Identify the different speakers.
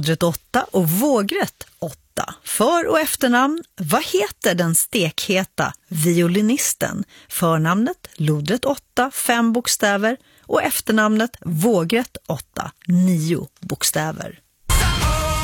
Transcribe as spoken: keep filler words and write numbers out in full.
Speaker 1: lodrätt åtta och vågrätt åtta. För- och efternamn: vad heter den stekheta violinisten? Förnamnet lodrätt åtta, fem bokstäver, och efternamnet vågrätt åtta, nio bokstäver.